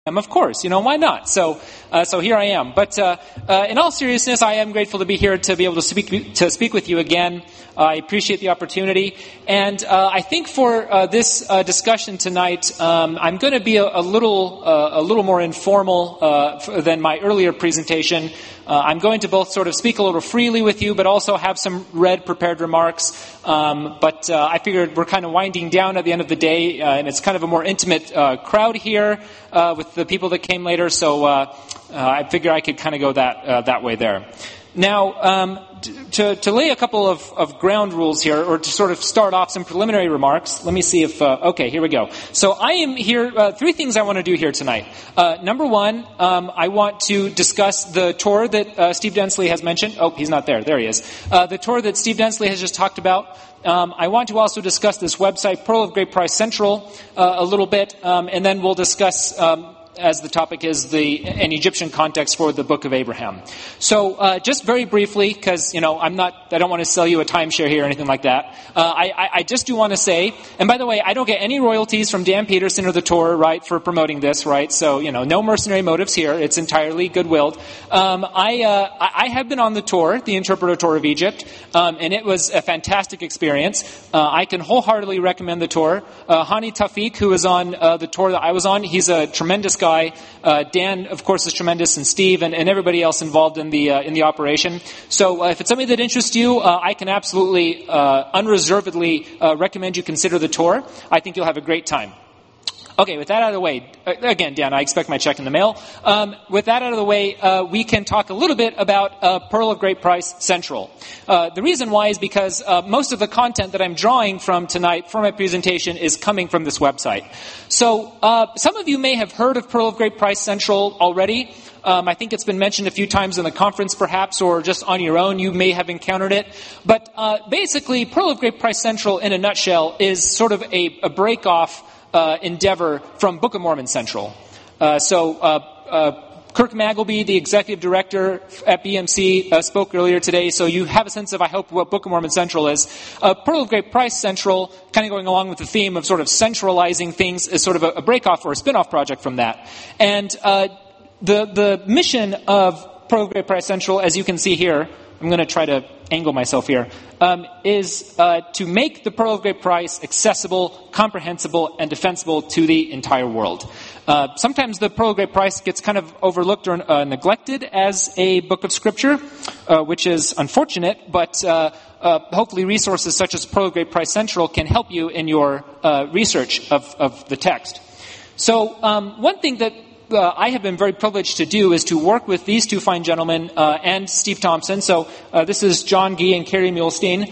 Of course, why not? So here I am. But in all seriousness, I am grateful to be here to be able to speak with you again. I appreciate the opportunity, and I think for this discussion tonight, I'm going to be a little more informal than my earlier presentation. I'm going to both sort of speak a little freely with you, but also have some prepared remarks. But I figured we're kind of winding down at the end of the day, and it's kind of a more intimate crowd here with the people that came later. So I figure I could kind of go that way there. Now, to lay a couple of ground rules here, or to sort of start off some preliminary remarks, let me see if, okay, here we go. So I am here, three things I want to do here tonight. Number one, I want to discuss the tour that Steve Densley has mentioned. Oh, he's not there. There he is. The tour that Steve Densley has just talked about. I want to also discuss this website, Pearl of Great Price Central, a little bit, and then we'll discuss as the topic is an Egyptian context for the Book of Abraham. So just very briefly, because I don't want to sell you a timeshare here or anything like that. I just do want to say, and by the way, I don't get any royalties from Dan Peterson or the tour, right, for promoting this, right? So no mercenary motives here. It's entirely goodwilled. I have been on the tour, the Interpreter Tour of Egypt, and it was a fantastic experience. I can wholeheartedly recommend the tour. Hani Tawfiq, who was on the tour that I was on, he's a tremendous guy. Dan, of course, is tremendous, and Steve, and everybody else involved in the operation. So, if it's something that interests you, I can absolutely, unreservedly recommend you consider the tour. I think you'll have a great time. Okay, with that out of the way, again, Dan, I expect my check in the mail. With that out of the way, we can talk a little bit about Pearl of Great Price Central. The reason why is because most of the content that I'm drawing from tonight for my presentation is coming from this website. So some of you may have heard of Pearl of Great Price Central already. I think it's been mentioned a few times in the conference perhaps, or just on your own you may have encountered it. But basically, Pearl of Great Price Central in a nutshell is sort of a break-off endeavor from Book of Mormon Central. Kirk Magleby, the executive director at BMC, spoke earlier today, so you have a sense of, I hope, what Book of Mormon Central is. Pearl of Great Price Central, kind of going along with the theme of sort of centralizing things, is sort of a break-off or a spin-off project from that. And the mission of Pearl of Great Price Central, as you can see here, I'm going to try to angle myself here, is to make the Pearl of Great Price accessible, comprehensible, and defensible to the entire world. Sometimes the Pearl of Great Price gets kind of overlooked or neglected as a book of Scripture, which is unfortunate, but hopefully resources such as Pearl of Great Price Central can help you in your research of the text. So one thing that I have been very privileged to do is to work with these two fine gentlemen and Steve Thompson. So this is John Gee and Kerry Muhlestein,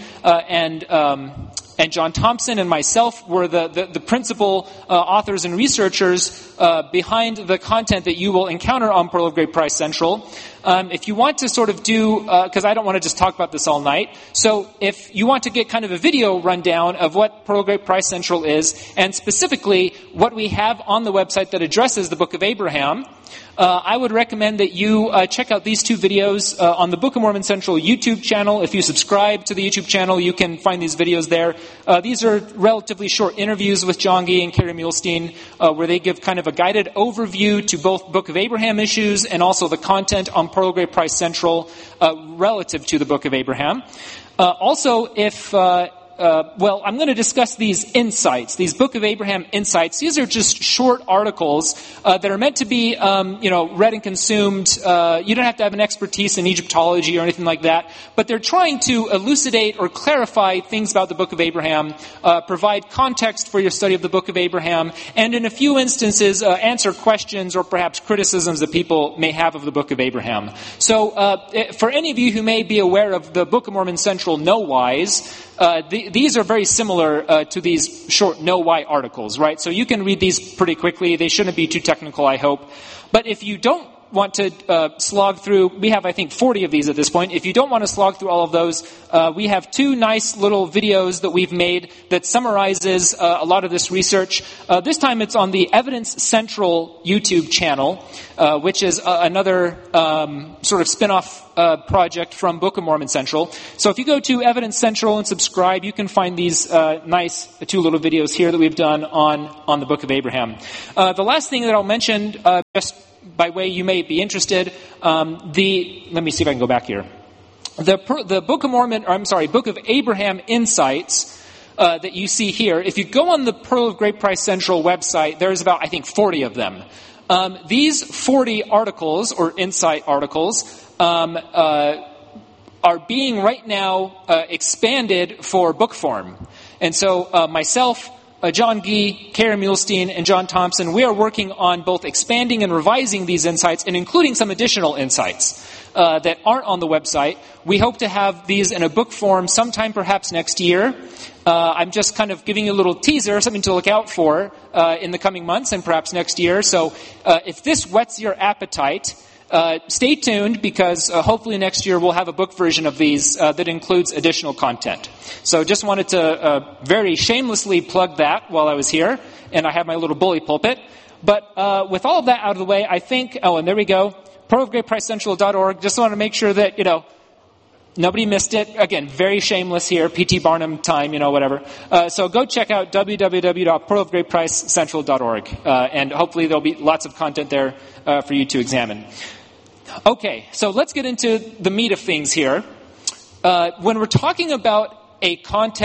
and John Thompson and myself were the principal authors and researchers behind the content that you will encounter on Pearl of Great Price Central. If you want to sort of do, because I don't want to just talk about this all night, so if you want to get kind of a video rundown of what Pearl of Great Price Central is, and specifically what we have on the website that addresses the Book of Abraham, I would recommend that you check out these two videos on the Book of Mormon Central YouTube channel. If you subscribe to the YouTube channel, you can find these videos there. These are relatively short interviews with John Gee and Kerry Muhlestein, where they give kind of a guided overview to both Book of Abraham issues and also the content on Pearl of Great Price Central relative to the Book of Abraham. Also, I'm going to discuss these insights, these Book of Abraham insights. These are just short articles that are meant to be, read and consumed. You don't have to have an expertise in Egyptology or anything like that, but they're trying to elucidate or clarify things about the Book of Abraham, provide context for your study of the Book of Abraham, and in a few instances, answer questions or perhaps criticisms that people may have of the Book of Abraham. So, for any of you who may be aware of the Book of Mormon Central Know-Whys, these are very similar to these short Know-Why articles, right? So you can read these pretty quickly. They shouldn't be too technical, I hope. But if you don't want to slog through, we have, I think, 40 of these at this point. If you don't want to slog through all of those, we have 2 nice little videos that we've made that summarizes a lot of this research. This time it's on the Evidence Central YouTube channel, which is another sort of spin-off project from Book of Mormon Central. So if you go to Evidence Central and subscribe, you can find these nice 2 little videos here that we've done on the Book of Abraham. The last thing that I'll mention, just by way you may be interested, let me see if I can go back here. The Book of Mormon, or I'm sorry, Book of Abraham Insights that you see here, if you go on the Pearl of Great Price Central website, there's about, I think, 40 of them. These 40 articles, or insight articles, are being right now expanded for book form. And so myself, John Gee, Karen Muhlestein, and John Thompson, we are working on both expanding and revising these insights and including some additional insights that aren't on the website. We hope to have these in a book form sometime perhaps next year. I'm just kind of giving you a little teaser, something to look out for in the coming months and perhaps next year. So if this whets your appetite, stay tuned, because hopefully next year we'll have a book version of these that includes additional content. So just wanted to very shamelessly plug that while I was here, and I have my little bully pulpit. But with all of that out of the way, I think, and there we go, pearlofgreatpricecentral.org. Just want to make sure that, nobody missed it. Again, very shameless here, P.T. Barnum time, whatever. So go check out www.pearlofgreatpricecentral.org, and hopefully there'll be lots of content there for you to examine. Okay, so let's get into the meat of things here. When we're talking about an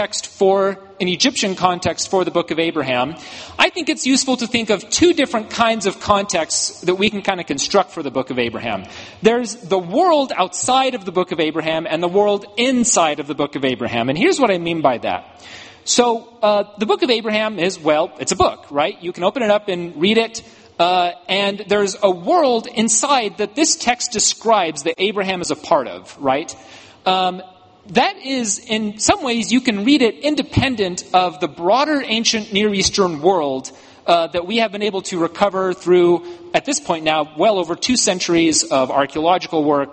Egyptian context for the Book of Abraham, I think it's useful to think of 2 different kinds of contexts that we can kind of construct for the Book of Abraham. There's the world outside of the Book of Abraham and the world inside of the Book of Abraham. And here's what I mean by that. So the Book of Abraham is, it's a book, right? You can open it up and read it. And there's a world inside that this text describes that Abraham is a part of, right? That is, in some ways, you can read it independent of the broader ancient Near Eastern world that we have been able to recover through, at this point now, well over 2 centuries of archaeological work,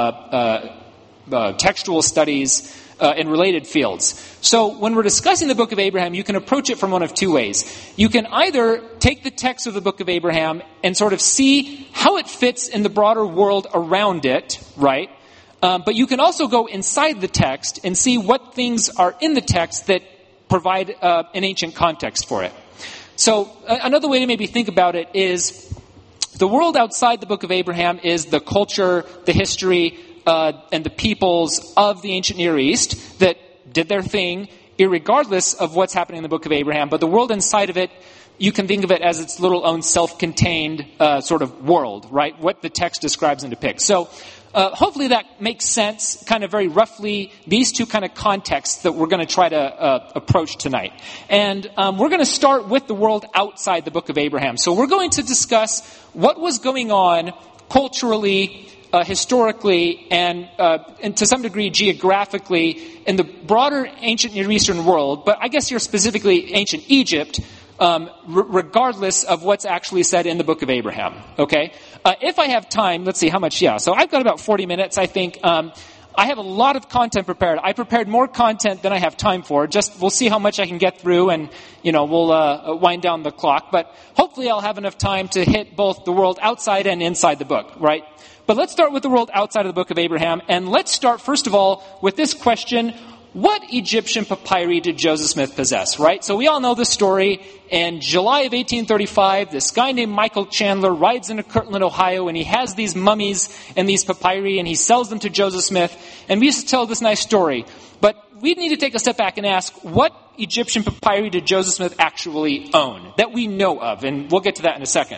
textual studies, in related fields. So when we're discussing the Book of Abraham, you can approach it from one of 2 ways. You can either take the text of the Book of Abraham and sort of see how it fits in the broader world around it, right? But you can also go inside the text and see what things are in the text that provide an ancient context for it. So another way to maybe think about it is the world outside the Book of Abraham is the culture, the history, and the peoples of the ancient Near East that did their thing, irregardless of what's happening in the Book of Abraham. But the world inside of it, you can think of it as its little own self-contained sort of world, right? What the text describes and depicts. So hopefully that makes sense, kind of very roughly, these 2 kind of contexts that we're going to try to approach tonight. And we're going to start with the world outside the Book of Abraham. So we're going to discuss what was going on culturally, historically, and to some degree geographically in the broader ancient Near Eastern world, but I guess here specifically ancient Egypt, regardless of what's actually said in the Book of Abraham. Okay? If I have time, let's see how much, so I've got about 40 minutes, I think. I have a lot of content prepared. I prepared more content than I have time for. We'll see how much I can get through, and, we'll wind down the clock. But hopefully I'll have enough time to hit both the world outside and inside the book, right? But let's start with the world outside of the Book of Abraham, and let's start, first of all, with this question: what Egyptian papyri did Joseph Smith possess, right? So we all know the story. In July of 1835, this guy named Michael Chandler rides into Kirtland, Ohio, and he has these mummies and these papyri, and he sells them to Joseph Smith. And we used to tell this nice story. But we need to take a step back and ask, what Egyptian papyri did Joseph Smith actually own that we know of? And we'll get to that in a second.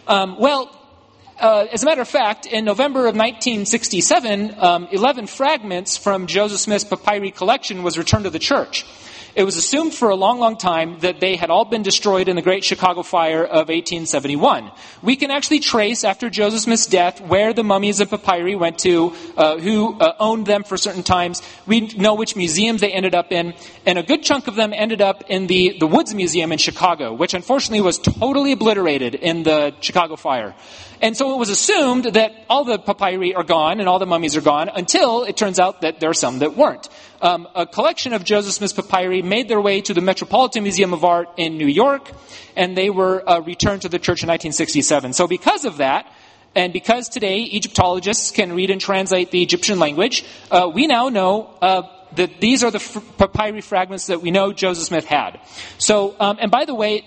As a matter of fact, in November of 1967, 11 fragments from Joseph Smith's papyri collection was returned to the church. it was assumed for a long, long time that they had all been destroyed in the Great Chicago Fire of 1871. We can actually trace, after Joseph Smith's death, where the mummies and papyri went to, who owned them for certain times. We know which museums they ended up in, and a good chunk of them ended up in the Woods Museum in Chicago, which unfortunately was totally obliterated in the Chicago Fire. And so it was assumed that all the papyri are gone and all the mummies are gone until it turns out that there are some that weren't. A collection of Joseph Smith's papyri made their way to the Metropolitan Museum of Art in New York, and they were returned to the church in 1967. So because of that, and because today Egyptologists can read and translate the Egyptian language, we now know that these are the papyri fragments that we know Joseph Smith had. So, and by the way,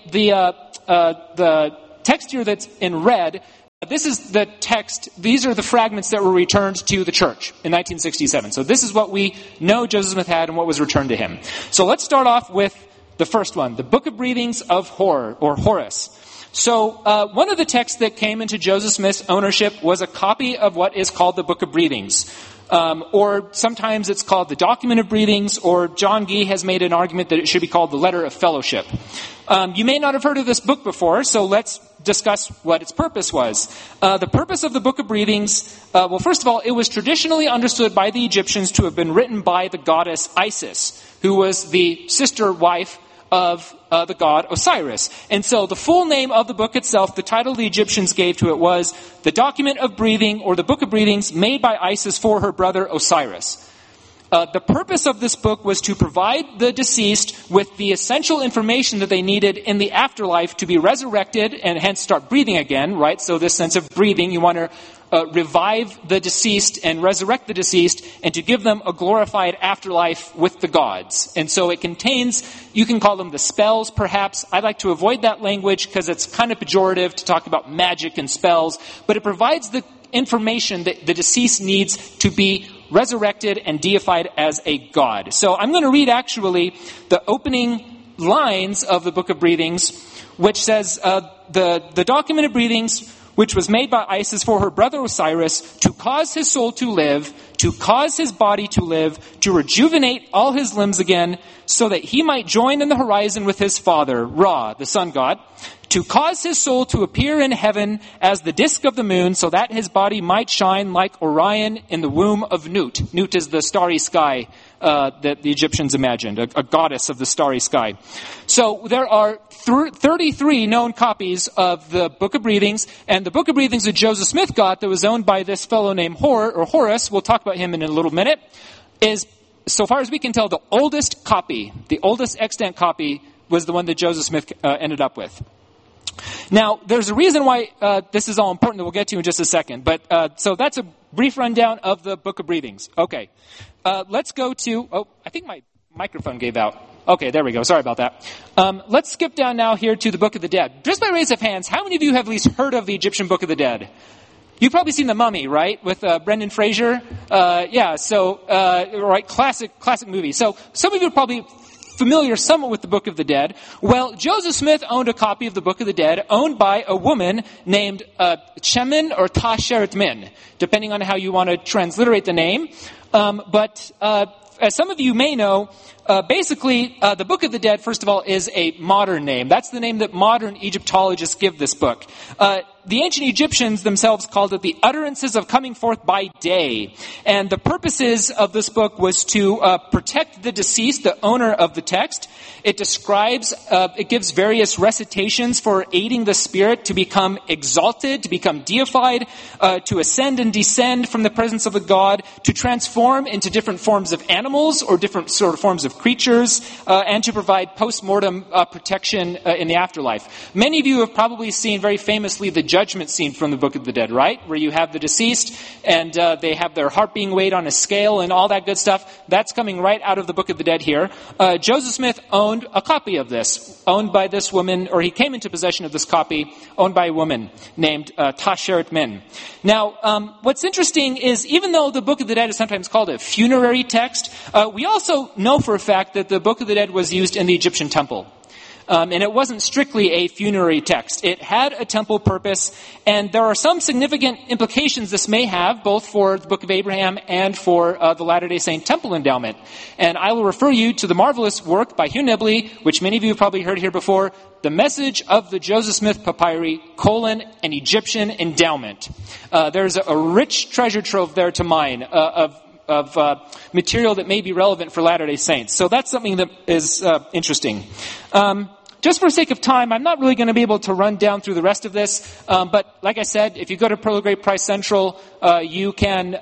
the text here that's in red, this is the text, these are the fragments that were returned to the church in 1967. So this is what we know Joseph Smith had and what was returned to him. So let's start off with the first one, the Book of Breathings of Horus. So one of the texts that came into Joseph Smith's ownership was a copy of what is called the Book of Breathings. Or sometimes it's called the Document of Breathings, or John Gee has made an argument that it should be called the Letter of Fellowship. You may not have heard of this book before, so let's discuss what its purpose was. The purpose of the Book of Breathings, well, first of all, it was traditionally understood by the Egyptians to have been written by the goddess Isis, who was the sister wife of the god Osiris. And so the full name of the book itself, the title the Egyptians gave to it was The Document of Breathing, or the Book of Breathings, made by Isis for her brother Osiris. The purpose of this book was to provide the deceased with the essential information that they needed in the afterlife to be resurrected and hence start breathing again, right? So this sense of breathing, you want to revive the deceased and resurrect the deceased and to give them a glorified afterlife with the gods. And so it contains, you can call them the spells perhaps. I like to avoid that language because it's kind of pejorative to talk about magic and spells, but it provides the information that the deceased needs to be resurrected and deified as a god. So I'm going to read actually the opening lines of the Book of Breathings, which says, the Document of Breathings, which was made by Isis for her brother Osiris, to cause his soul to live, to cause his body to live, to rejuvenate all his limbs again, so that he might join in the horizon with his father, Ra, the sun god, to cause his soul to appear in heaven as the disk of the moon, so that his body might shine like Orion in the womb of Nut. Nut is the starry sky that the Egyptians imagined, a goddess of the starry sky. So there are 33 known copies of the Book of Breathings, and the Book of Breathings that Joseph Smith got that was owned by this fellow named Horus, we'll talk about him in a little minute, is, so far as we can tell, the oldest copy, the oldest extant copy was the one that Joseph Smith ended up with. Now, there's a reason why this is all important that we'll get to in just a second. But so that's a brief rundown of the Book of Breathings. Okay. Let's go to... I think my microphone gave out. Okay, there we go. Sorry about that. Let's skip down now here to the Book of the Dead. Just by raise of hands, how many of you have at least heard of the Egyptian Book of the Dead? You've probably seen The Mummy, right? With Brendan Fraser. Right, classic movie. So some of you are probably familiar somewhat with the Book of the Dead. Well, Joseph Smith owned a copy of the Book of the Dead owned by a woman named Chemin or Ta-Sheret Min, depending on how you want to transliterate the name. But as some of you may know, basically, the Book of the Dead, first of all, is a modern name. That's the name that modern Egyptologists give this book. The ancient Egyptians themselves called it the Utterances of Coming Forth by Day. And the purposes of this book was to protect the deceased, the owner of the text. It describes, it gives various recitations for aiding the spirit to become exalted, to become deified, to ascend and descend from the presence of a god, to transform into different forms of animals or different sort of forms of creatures, and to provide post-mortem protection in the afterlife. Many of you have probably seen very famously the judgment scene from the Book of the Dead, right? Where you have the deceased and they have their heart being weighed on a scale and all that good stuff. That's coming right out of the Book of the Dead here. Joseph Smith owned a copy of this, owned by this woman, or he came into possession of this copy, owned by a woman named Ta-Sheret Min. Now, what's interesting is even though the Book of the Dead is sometimes called a funerary text, we also know for a fact that the Book of the Dead was used in the Egyptian temple. And it wasn't strictly a funerary text. It had a temple purpose, and there are some significant implications this may have, both for the Book of Abraham and for the Latter-day Saint temple endowment. And I will refer you to the marvelous work by Hugh Nibley, which many of you have probably heard here before, The Message of the Joseph Smith Papyri, an Egyptian Endowment. There's a rich treasure trove there to mine of material that may be relevant for Latter-day Saints. So that's something that is interesting. Just for sake of time, I'm not really going to be able to run down through the rest of this. But like I said, if you go to Pearl of Great Price Central, you can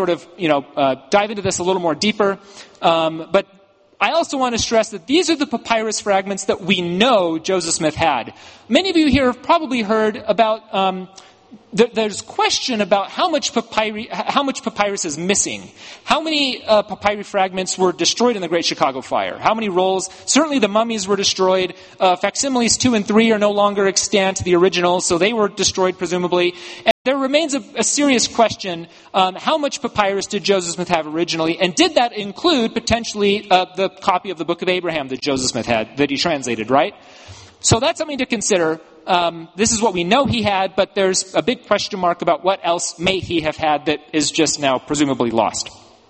dive into this a little more deeper. But I also want to stress that these are the papyrus fragments that we know Joseph Smith had. Many of you here have probably heard about there's question about how much papyrus is missing. How many papyri fragments were destroyed in the Great Chicago Fire? How many rolls? Certainly the mummies were destroyed. Facsimiles 2 and 3 are no longer extant, the originals, so they were destroyed presumably. And there remains a serious question, how much papyrus did Joseph Smith have originally? And did that include potentially the copy of the Book of Abraham that Joseph Smith had, that he translated, right? So that's something to consider. This is what we know he had, but there's a big question mark about what else may he have had that is just now presumably lost.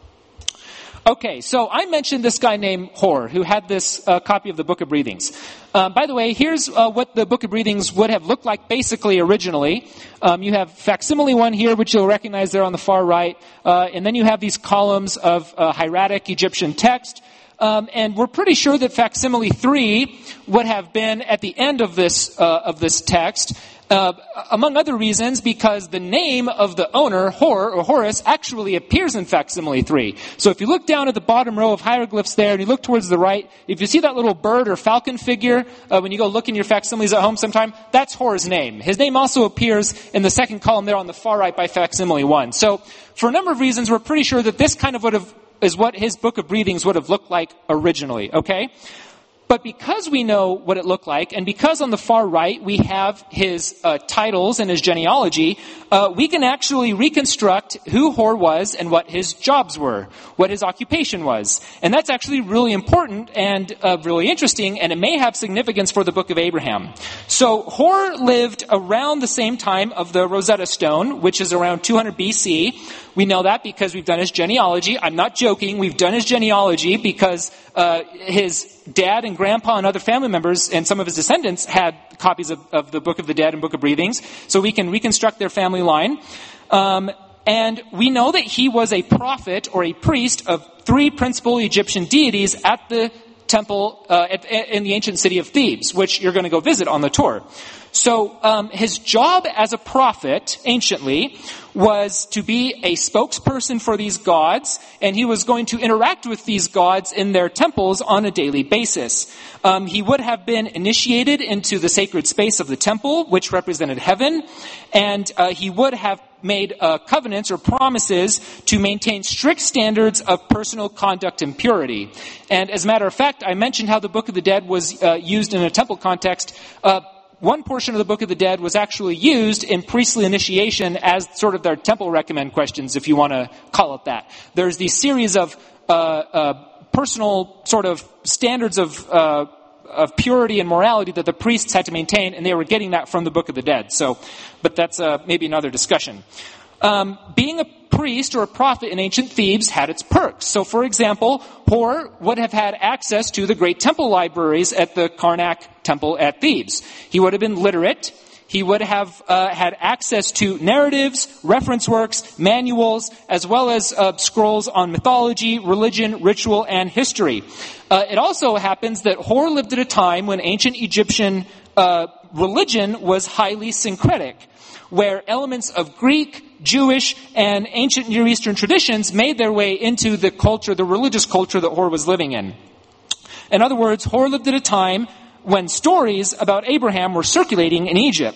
Okay, so I mentioned this guy named Hor, who had this copy of the Book of Breathings. By the way, here's what the Book of Breathings would have looked like basically originally. You have facsimile 1 here, which you'll recognize there on the far right. And then you have these columns of hieratic Egyptian text. And we're pretty sure that facsimile 3 would have been at the end of this text, among other reasons, because the name of the owner, Hor or Horus, actually appears in facsimile 3. So if you look down at the bottom row of hieroglyphs there, and you look towards the right, if you see that little bird or falcon figure, when you go look in your facsimiles at home sometime, that's Hor's name. His name also appears in the second column there on the far right by facsimile 1. So for a number of reasons, we're pretty sure that this kind of is what his Book of Breathings would have looked like originally, okay? But because we know what it looked like, and because on the far right we have his titles and his genealogy, we can actually reconstruct who Hor was and what his jobs were, what his occupation was. And that's actually really important and really interesting, and it may have significance for the Book of Abraham. So Hor lived around the same time of the Rosetta Stone, which is around 200 BC. We know that because we've done his genealogy. I'm not joking. We've done his genealogy because his dad and grandpa and other family members and some of his descendants had copies of the Book of the Dead and Book of Breathings. So we can reconstruct their family line. And we know that he was a prophet or a priest of 3 principal Egyptian deities at the temple in the ancient city of Thebes, which you're going to go visit on the tour. So his job as a prophet, anciently, was to be a spokesperson for these gods, and he was going to interact with these gods in their temples on a daily basis. He would have been initiated into the sacred space of the temple, which represented heaven, and he would have made covenants or promises to maintain strict standards of personal conduct and purity. And as a matter of fact, I mentioned how the Book of the Dead was used in a temple context. One portion of the Book of the Dead was actually used in priestly initiation as sort of their temple recommend questions, if you want to call it that. There's these series of personal sort of standards of purity and morality that the priests had to maintain, and they were getting that from the Book of the Dead. So, but that's maybe another discussion. Being a priest or a prophet in ancient Thebes had its perks. So, for example, Hor would have had access to the great temple libraries at the Karnak temple at Thebes. He would have been literate. He would have had access to narratives, reference works, manuals, as well as scrolls on mythology, religion, ritual, and history. It also happens that Hor lived at a time when ancient Egyptian religion was highly syncretic, where elements of Greek, Jewish, and ancient Near Eastern traditions made their way into the culture, the religious culture that Hor was living in. In other words, Hor lived at a time when stories about Abraham were circulating in Egypt.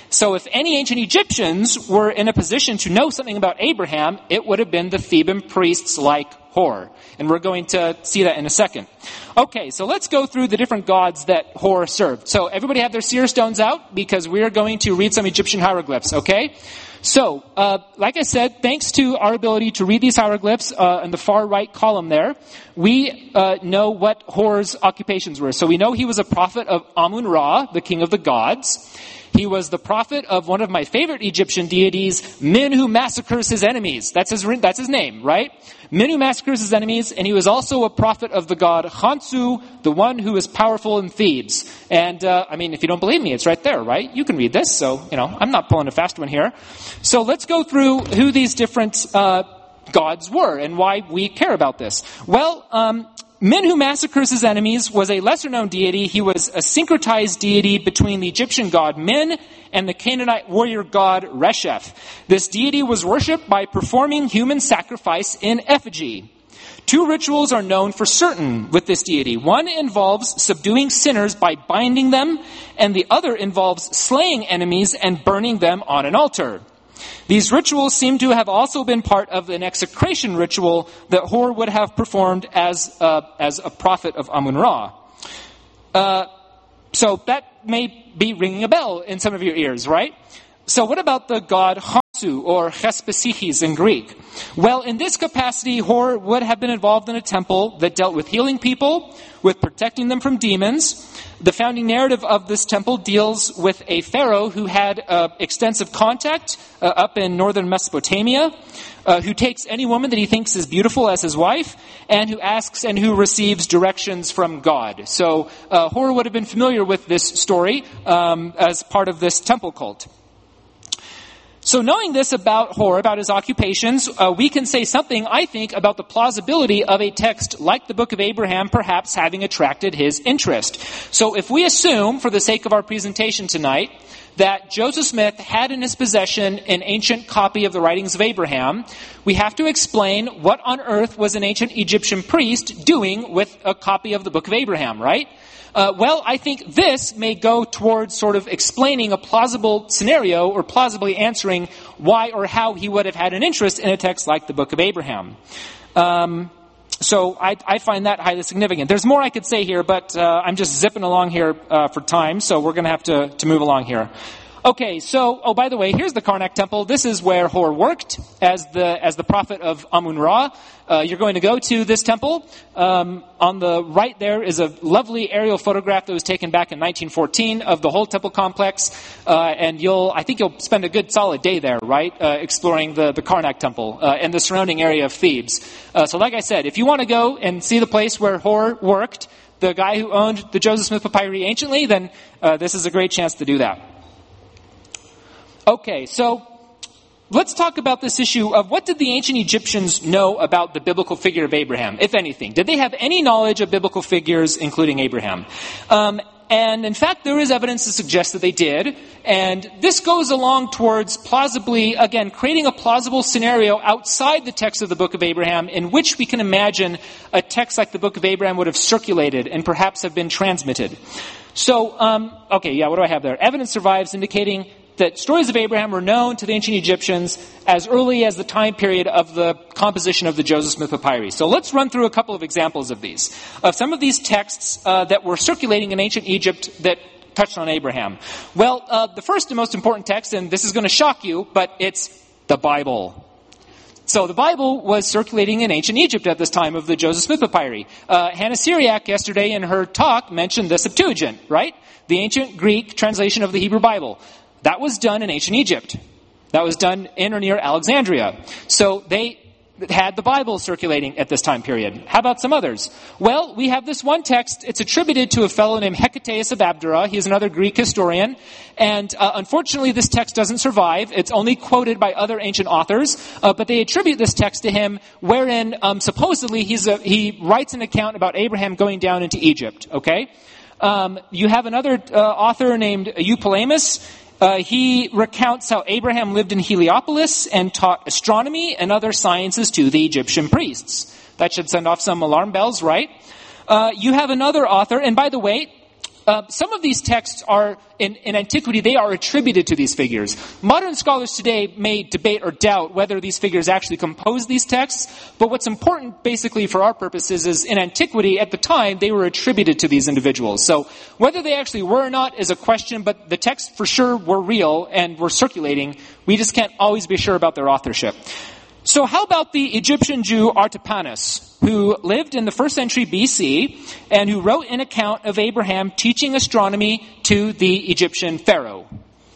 So if any ancient Egyptians were in a position to know something about Abraham, it would have been the Theban priests like Hor. And we're going to see that in a second. Okay, so let's go through the different gods that Hor served. So everybody have their seer stones out because we're going to read some Egyptian hieroglyphs, okay? So, like I said, thanks to our ability to read these hieroglyphs in the far right column there, we know what Hor's occupations were. So we know he was a prophet of Amun-Ra, the king of the gods. He was the prophet of one of my favorite Egyptian deities, Min, who massacres his enemies. That's his name, right? Min, who massacres his enemies, and he was also a prophet of the god Khonsu, the one who is powerful in Thebes. And, if you don't believe me, it's right there, right? You can read this, so, I'm not pulling a fast one here. So let's go through who these different gods were and why we care about this. Well, Min, who massacres his enemies, was a lesser-known deity. He was a syncretized deity between the Egyptian god Min and the Canaanite warrior god Resheph. This deity was worshipped by performing human sacrifice in effigy. 2 rituals are known for certain with this deity. One involves subduing sinners by binding them, and the other involves slaying enemies and burning them on an altar. These rituals seem to have also been part of an execration ritual that Hor would have performed as a prophet of Amun-Ra. So that may be ringing a bell in some of your ears, right? So what about the god Khonsu, or Chespasichis in Greek? Well, in this capacity, Hor would have been involved in a temple that dealt with healing people, with protecting them from demons. The founding narrative of this temple deals with a pharaoh who had extensive contact up in northern Mesopotamia, who takes any woman that he thinks is beautiful as his wife, and who asks and who receives directions from God. So Hor would have been familiar with this story as part of this temple cult. So knowing this about Hor, about his occupations, we can say something, I think, about the plausibility of a text like the Book of Abraham perhaps having attracted his interest. So if we assume, for the sake of our presentation tonight, that Joseph Smith had in his possession an ancient copy of the writings of Abraham, we have to explain what on earth was an ancient Egyptian priest doing with a copy of the Book of Abraham, right? Well, I think this may go towards sort of explaining a plausible scenario or plausibly answering why or how he would have had an interest in a text like the Book of Abraham. So I find that highly significant. There's more I could say here, but I'm just zipping along here for time, so we're going to have to move along here. Okay, so, by the way, here's the Karnak temple. This is where Hor worked as the prophet of Amun-Ra. You're going to go to this temple. On the right there is a lovely aerial photograph that was taken back in 1914 of the whole temple complex. And I think you'll spend a good solid day there, right? Exploring the Karnak temple and the surrounding area of Thebes. So like I said, if you want to go and see the place where Hor worked, the guy who owned the Joseph Smith papyri anciently, then this is a great chance to do that. Okay, so let's talk about this issue of what did the ancient Egyptians know about the biblical figure of Abraham, if anything? Did they have any knowledge of biblical figures, including Abraham? And in fact, there is evidence to suggest that they did. And this goes along towards plausibly, again, creating a plausible scenario outside the text of the Book of Abraham in which we can imagine a text like the Book of Abraham would have circulated and perhaps have been transmitted. So, what do I have there? Evidence survives indicating that stories of Abraham were known to the ancient Egyptians as early as the time period of the composition of the Joseph Smith papyri. So let's run through a couple of examples of these. Of some of these texts that were circulating in ancient Egypt that touched on Abraham. Well, the first and most important text, and this is going to shock you, but it's the Bible. So the Bible was circulating in ancient Egypt at this time of the Joseph Smith papyri. Hannah Syriac yesterday in her talk mentioned the Septuagint, right? The ancient Greek translation of the Hebrew Bible. That was done in ancient Egypt. That was done in or near Alexandria. So they had the Bible circulating at this time period. How about some others? Well, we have this one text. It's attributed to a fellow named Hecataeus of Abdera. He's another Greek historian. And unfortunately, this text doesn't survive. It's only quoted by other ancient authors. But they attribute this text to him, wherein supposedly he writes an account about Abraham going down into Egypt. Okay? You have another author named Eupolemus. He recounts how Abraham lived in Heliopolis and taught astronomy and other sciences to the Egyptian priests. That should send off some alarm bells, right? You have another author, and by the way, some of these texts are, in antiquity, they are attributed to these figures. Modern scholars today may debate or doubt whether these figures actually composed these texts, but what's important basically for our purposes is in antiquity, at the time, they were attributed to these individuals. So whether they actually were or not is a question, but the texts for sure were real and were circulating. We just can't always be sure about their authorship. So how about the Egyptian Jew Artapanus, who lived in the 1st century BC and who wrote an account of Abraham teaching astronomy to the Egyptian pharaoh?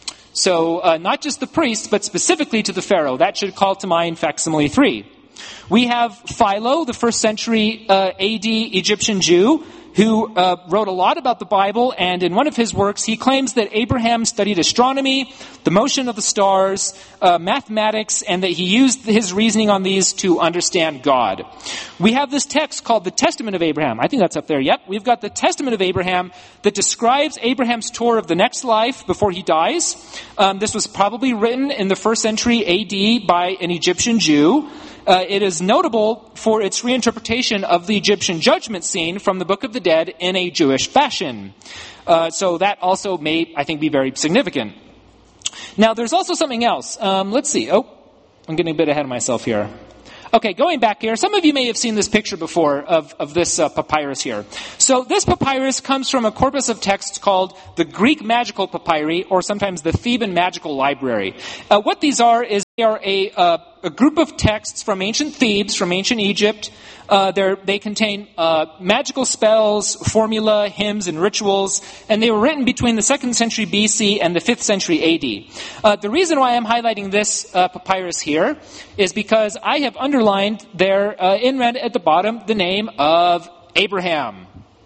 So not just the priests, but specifically to the pharaoh. That should call to mind facsimile 3. We have Philo, the 1st century AD Egyptian Jew, who wrote a lot about the Bible, and in one of his works he claims that Abraham studied astronomy, the motion of the stars, mathematics, and that he used his reasoning on these to understand God. We have this text called the Testament of Abraham. I think that's up there. Yep, we've got the Testament of Abraham that describes Abraham's tour of the next life before he dies. This was probably written in the 1st century AD by an Egyptian Jew. It is notable for its reinterpretation of the Egyptian judgment scene from the Book of the Dead in a Jewish fashion. So that also may, I think, be very significant. Now, there's also something else. Let's see. Oh, I'm getting a bit ahead of myself here. Okay, going back here, some of you may have seen this picture before of this papyrus here. So this papyrus comes from a corpus of texts called the Greek Magical Papyri, or sometimes the Theban Magical Library. What these are is they are a group of texts from ancient Thebes, from ancient Egypt. They contain magical spells, formula, hymns, and rituals, and they were written between the 2nd century BC and the 5th century AD. The reason why I'm highlighting this papyrus here is because I have underlined there in red at the bottom the name of Abraham.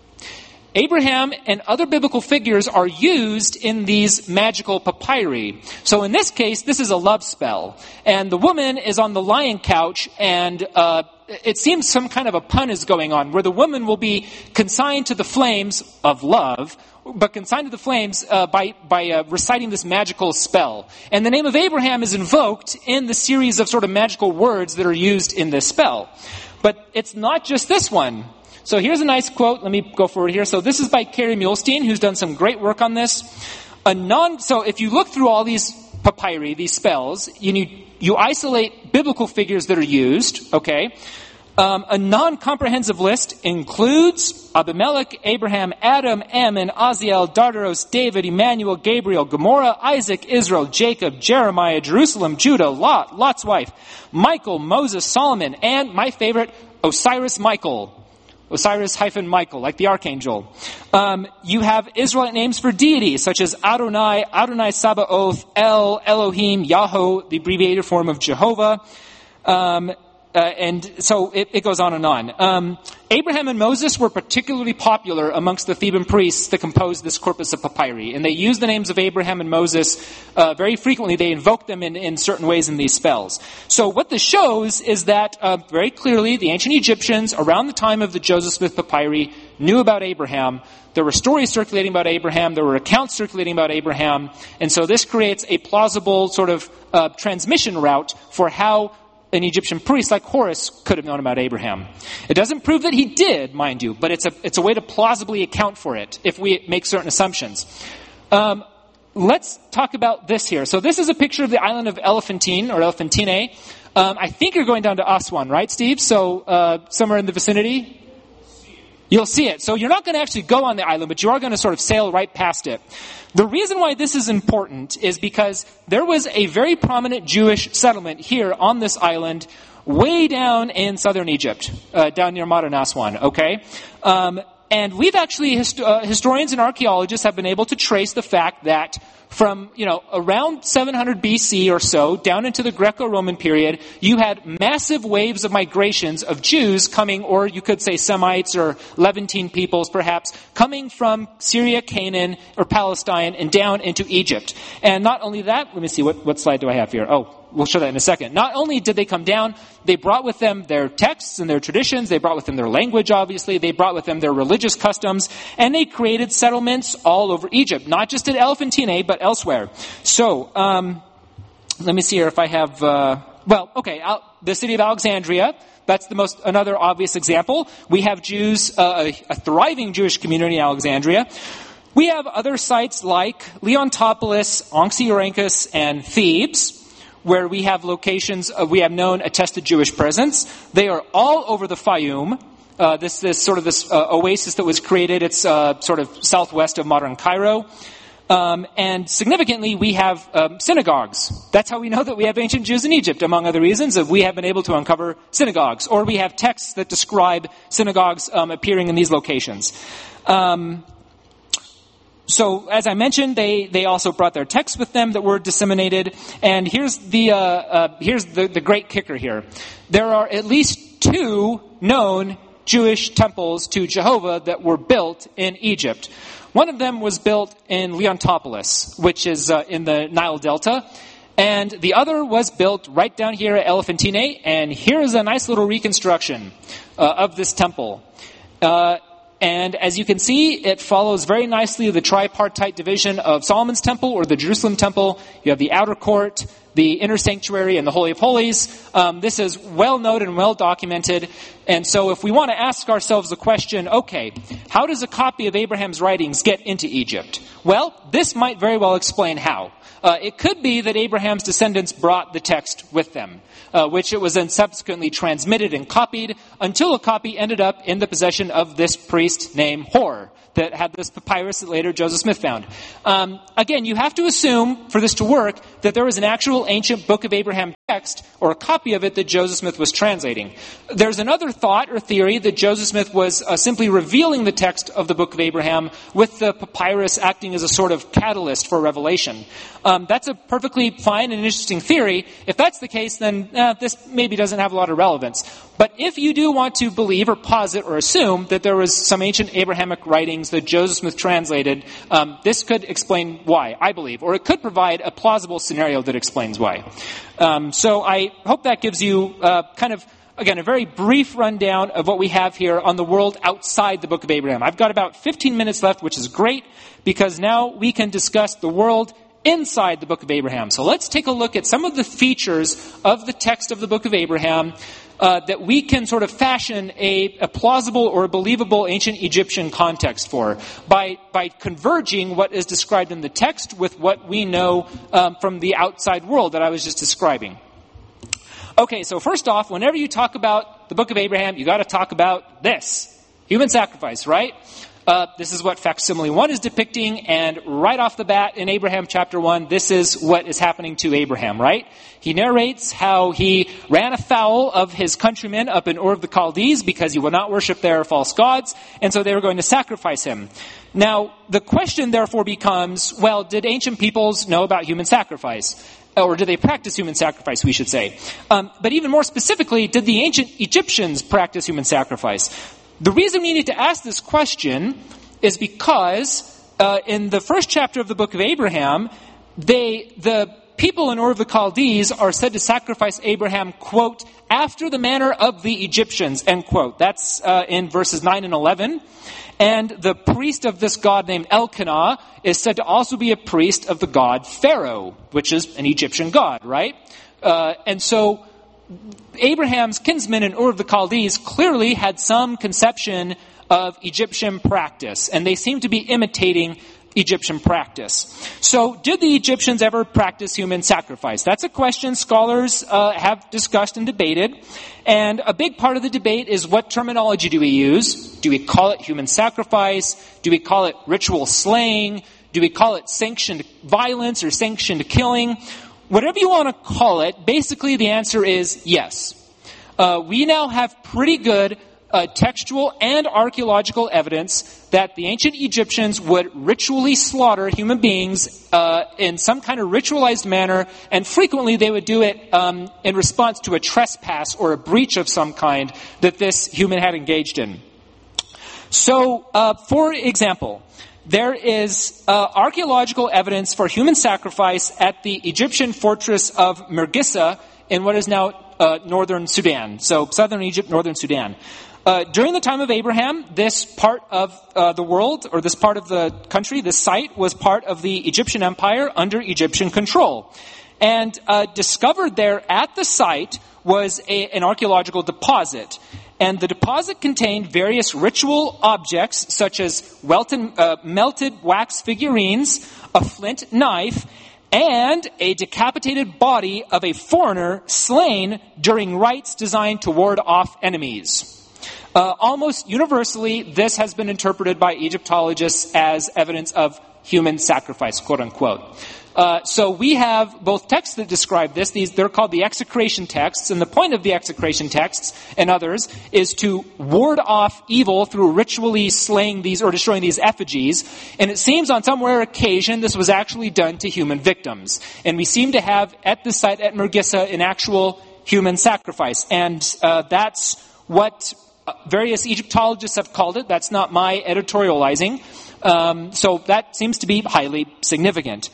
Abraham and other biblical figures are used in these magical papyri. So in this case, this is a love spell. And the woman is on the lion couch, and it seems some kind of a pun is going on, where the woman will be consigned to the flames of love, but consigned to the flames by reciting this magical spell. And the name of Abraham is invoked in the series of sort of magical words that are used in this spell. But it's not just this one. So here's a nice quote. Let me go forward here. So this is by Carrie Muhlstein, who's done some great work on this. So if you look through all these papyri, these spells, you isolate biblical figures that are used, okay? A non-comprehensive list includes Abimelech, Abraham, Adam, Ammon, Aziel, Dardaros, David, Emmanuel, Gabriel, Gomorrah, Isaac, Israel, Jacob, Jeremiah, Jerusalem, Judah, Lot, Lot's wife, Michael, Moses, Solomon, and my favorite, Osiris-Michael, like the archangel. You have Israelite names for deities, such as Adonai, Adonai Sabaoth, El, Elohim, Yahweh, the abbreviated form of Jehovah. And so it goes on and on. Abraham and Moses were particularly popular amongst the Theban priests that composed this corpus of papyri. And they used the names of Abraham and Moses very frequently. They invoked them in certain ways in these spells. So what this shows is that very clearly the ancient Egyptians, around the time of the Joseph Smith papyri, knew about Abraham. There were stories circulating about Abraham. There were accounts circulating about Abraham. And so this creates a plausible sort of transmission route for how an Egyptian priest like Horus could have known about Abraham. It doesn't prove that he did, mind you, but it's a way to plausibly account for it if we make certain assumptions. Let's talk about this here. So this is a picture of the island of Elephantine, or Elephantine. I think you're going down to Aswan, right, Steve? So somewhere in the vicinity? You'll see it. So you're not going to actually go on the island, but you are going to sort of sail right past it. The reason why this is important is because there was a very prominent Jewish settlement here on this island way down in southern Egypt, down near modern Aswan, okay? And we've actually, historians and archaeologists have been able to trace the fact that from, around 700 BC or so, down into the Greco-Roman period, you had massive waves of migrations of Jews coming, or you could say Semites or Levantine peoples perhaps, coming from Syria, Canaan, or Palestine and down into Egypt. And not only that, let me see, what slide do I have here? Oh, we'll show that in a second. Not only did they come down, they brought with them their texts and their traditions, they brought with them their language, obviously, they brought with them their religious customs, and they created settlements all over Egypt, not just at Elephantine, but elsewhere. So, let me see here if I have, the city of Alexandria, that's another obvious example. We have Jews, a thriving Jewish community in Alexandria. We have other sites like Leontopolis, Oxyrhynchus, and Thebes, where we have locations, we have known attested Jewish presence. They are all over the Fayum. This oasis that was created. It's sort of southwest of modern Cairo. And significantly, we have synagogues. That's how we know that we have ancient Jews in Egypt, among other reasons. We have been able to uncover synagogues. Or we have texts that describe synagogues appearing in these locations. So, as I mentioned, they also brought their texts with them that were disseminated. And here's the great kicker here. There are at least 2 known Jewish temples to Jehovah that were built in Egypt. One of them was built in Leontopolis, which is in the Nile Delta. And the other was built right down here at Elephantine. And here is a nice little reconstruction of this temple. And as you can see, it follows very nicely the tripartite division of Solomon's temple or the Jerusalem temple. You have the outer court, the inner sanctuary, and the Holy of Holies. This is well known and well documented. And so if we want to ask ourselves the question, okay, how does a copy of Abraham's writings get into Egypt? Well, this might very well explain how. It could be that Abraham's descendants brought the text with them, which it was then subsequently transmitted and copied until a copy ended up in the possession of this priest named Hor that had this papyrus that later Joseph Smith found. Again, you have to assume, for this to work, that there was an actual ancient Book of Abraham text or a copy of it that Joseph Smith was translating. There's another thought or theory that Joseph Smith was simply revealing the text of the Book of Abraham with the papyrus acting as a sort of catalyst for revelation. That's a perfectly fine and interesting theory. If that's the case, then this maybe doesn't have a lot of relevance. But if you do want to believe or posit or assume that there was some ancient Abrahamic writings that Joseph Smith translated, this could explain why, I believe. Or it could provide a plausible scenario that explains why. So I hope that gives you again, a very brief rundown of what we have here on the world outside the Book of Abraham. I've got about 15 minutes left, which is great, because now we can discuss the world inside the Book of Abraham. So let's take a look at some of the features of the text of the Book of Abraham that we can sort of fashion a plausible or a believable ancient Egyptian context for by converging what is described in the text with what we know from the outside world that I was just describing. Okay, so first off, whenever you talk about the Book of Abraham, you got to talk about this. Human sacrifice, right? This is what facsimile 1 is depicting, and right off the bat in Abraham chapter 1, this is what is happening to Abraham, right? He narrates how he ran afoul of his countrymen up in Ur of the Chaldees because he would not worship their false gods, and so they were going to sacrifice him. Now, the question therefore becomes, well, did ancient peoples know about human sacrifice? Or did they practice human sacrifice, we should say? But even more specifically, did the ancient Egyptians practice human sacrifice? The reason we need to ask this question is because in the first chapter of the book of Abraham, the people in Ur of the Chaldees are said to sacrifice Abraham, quote, after the manner of the Egyptians, end quote. That's in verses 9 and 11. And the priest of this god named Elkanah is said to also be a priest of the god Pharaoh, which is an Egyptian god, right? And so Abraham's kinsmen in Ur of the Chaldees clearly had some conception of Egyptian practice, and they seem to be imitating Egyptian practice. So, did the Egyptians ever practice human sacrifice? That's a question scholars have discussed and debated, and a big part of the debate is what terminology do we use? Do we call it human sacrifice? Do we call it ritual slaying? Do we call it sanctioned violence or sanctioned killing? Whatever you want to call it, basically the answer is yes. We now have pretty good textual and archaeological evidence that the ancient Egyptians would ritually slaughter human beings in some kind of ritualized manner, and frequently they would do it in response to a trespass or a breach of some kind that this human had engaged in. So, for example, there is archaeological evidence for human sacrifice at the Egyptian fortress of Mergissa in what is now northern Sudan. So southern Egypt, northern Sudan. During the time of Abraham, this part of the world, or this part of the country, this site, was part of the Egyptian Empire under Egyptian control. And discovered there at the site was an archaeological deposit. and the deposit contained various ritual objects such as melted wax figurines, a flint knife, and a decapitated body of a foreigner slain during rites designed to ward off enemies. Almost universally, this has been interpreted by Egyptologists as evidence of human sacrifice, quote unquote. So we have both texts that describe this. They're called the execration texts, and the point of the execration texts and others is to ward off evil through ritually slaying these or destroying these effigies. And it seems on some rare occasion this was actually done to human victims. And we seem to have at the site at Mergissa an actual human sacrifice. And that's what various Egyptologists have called it. That's not my editorializing. So that seems to be highly significant.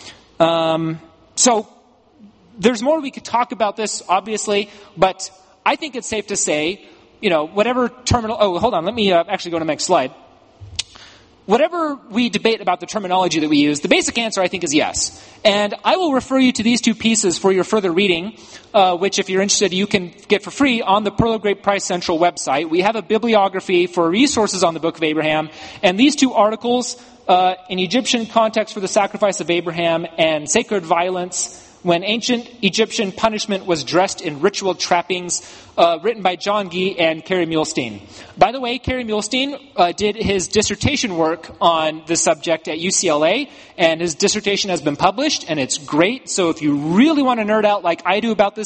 So there's more we could talk about this, obviously, but I think it's safe to say, whatever let me actually go to the next slide. Whatever we debate about the terminology that we use, the basic answer, I think, is yes. And I will refer you to these two pieces for your further reading, which, if you're interested, you can get for free on the Pearl of Great Price Central website. We have a bibliography for resources on the Book of Abraham, and these two articles, in Egyptian context for the sacrifice of Abraham and sacred violence when ancient Egyptian punishment was dressed in ritual trappings, written by John Gee and Kerry Muhlestein. By the way, Kerry Muhlestein did his dissertation work on this subject at UCLA, and his dissertation has been published, and it's great. So if you really want to nerd out like I do about this